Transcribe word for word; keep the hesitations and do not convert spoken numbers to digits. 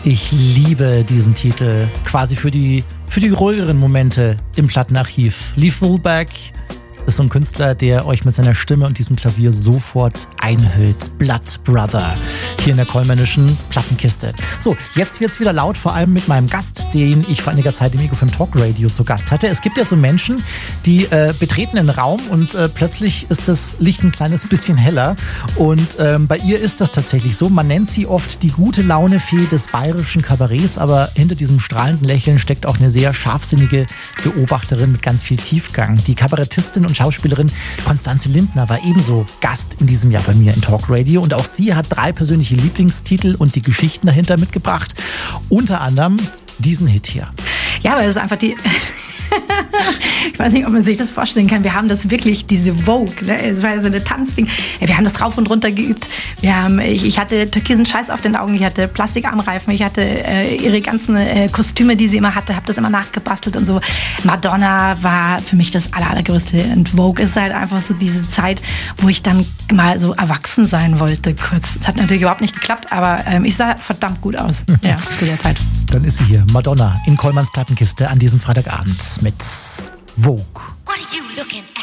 Ich liebe diesen Titel, quasi für die, für die ruhigeren Momente im Plattenarchiv. Leif Woolbach ist so ein Künstler, der euch mit seiner Stimme und diesem Klavier sofort einhüllt. Blood Brother, hier in der Kollmannischen Plattenkiste. So, jetzt wird's wieder laut, vor allem mit meinem Gast, den ich vor einiger Zeit im Ecofm Talk Radio zu Gast hatte. Es gibt ja so Menschen, die äh, betreten einen Raum und äh, plötzlich ist das Licht ein kleines bisschen heller. Und ähm, bei ihr ist das tatsächlich so. Man nennt sie oft die gute Laune-Fee des bayerischen Kabarets, aber hinter diesem strahlenden Lächeln steckt auch eine sehr scharfsinnige Beobachterin mit ganz viel Tiefgang. Die Kabarettistin und Schauspielerin Konstanze Lindner war ebenso Gast in diesem Jahr bei mir in Talk Radio und auch sie hat drei persönliche Lieblingstitel und die Geschichten dahinter mitgebracht. Unter anderem diesen Hit hier. Ja, aber es ist einfach die... Ich weiß nicht, ob man sich das vorstellen kann. Wir haben das wirklich, diese Vogue, ne? Es war ja so eine Tanzding. Wir haben das rauf und runter geübt. Wir haben, ich, ich hatte türkisen Scheiß auf den Augen, ich hatte Plastikarmreifen, ich hatte äh, ihre ganzen äh, Kostüme, die sie immer hatte, habe das immer nachgebastelt und so. Madonna war für mich das aller, allergrößte. Und Vogue ist halt einfach so diese Zeit, wo ich dann mal so erwachsen sein wollte, kurz. Das hat natürlich überhaupt nicht geklappt, aber ähm, ich sah verdammt gut aus, ja, zu der Zeit. Dann ist sie hier, Madonna, in Kollmanns Plattenkiste an diesem Freitagabend mit Vogue. What are you looking